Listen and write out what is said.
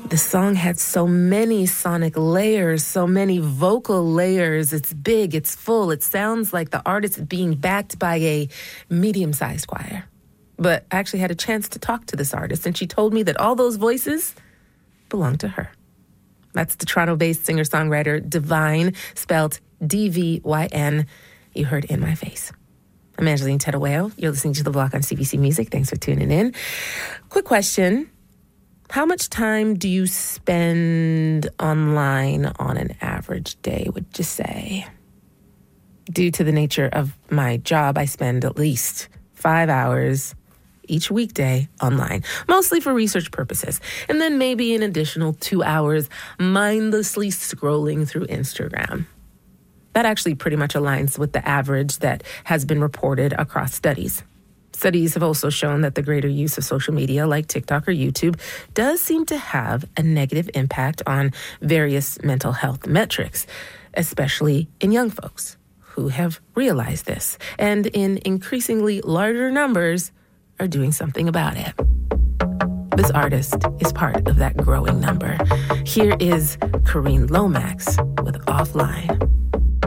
The song had so many sonic layers, so many vocal layers. It's big, it's full. It sounds like the artist is being backed by a medium-sized choir. But I actually had a chance to talk to this artist, and she told me that all those voices belong to her. That's the Toronto-based singer-songwriter Divine, spelled D-V-Y-N. You heard In My Face. I'm Angeline Terueo. You're listening to The Block on CBC Music. Thanks for tuning in. Quick question. How much time do you spend online on an average day, would you say? Due to the nature of my job, I spend at least 5 hours each weekday online, mostly for research purposes, and then maybe an additional 2 hours mindlessly scrolling through Instagram. That actually pretty much aligns with the average that has been reported across studies. Studies have also shown that the greater use of social media like TikTok or YouTube does seem to have a negative impact on various mental health metrics, especially in young folks who have realized this and in increasingly larger numbers are doing something about it. This artist is part of that growing number. Here is Karine Lomax with Offline.